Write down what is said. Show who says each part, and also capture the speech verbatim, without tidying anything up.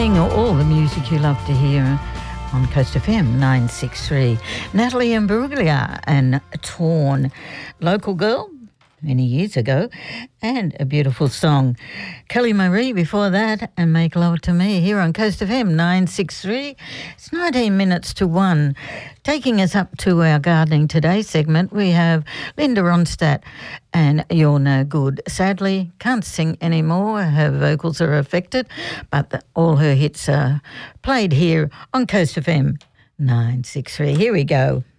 Speaker 1: playing all the music you love to hear on Coast F M nine sixty-three. Natalie Imbruglia and Torn, local girl many years ago, and a beautiful song. Kelly Marie before that, and Make Love to Me here on Coast F M nine sixty-three. It's nineteen minutes to one. Taking us up to our Gardening Today segment, we have Linda Ronstadt and You're No Good. Sadly, can't sing anymore. Her vocals are affected, but the, all her hits are played here on Coast F M nine sixty-three. Here we go.